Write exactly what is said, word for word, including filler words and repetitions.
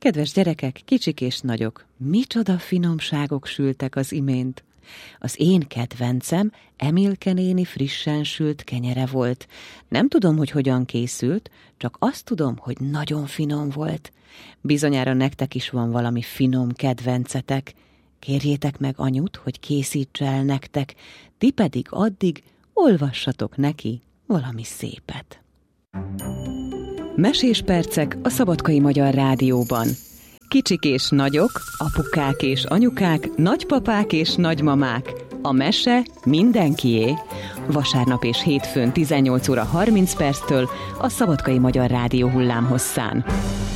Kedves gyerekek, kicsik és nagyok, micsoda finomságok sültek az imént. Az én kedvencem Emilke néni frissen sült kenyere volt. Nem tudom, hogy hogyan készült, csak azt tudom, hogy nagyon finom volt. Bizonyára nektek is van valami finom kedvencetek. Kérjétek meg anyut, hogy készítse el nektek, ti pedig addig olvassatok neki valami szépet. Mesés percek a Szabadkai Magyar Rádióban. Kicsik és nagyok, apukák és anyukák, nagypapák és nagymamák. A mese mindenkié. Vasárnap és hétfőn tizennyolc óra harminc perctől a Szabadkai Magyar Rádió hullámhosszán.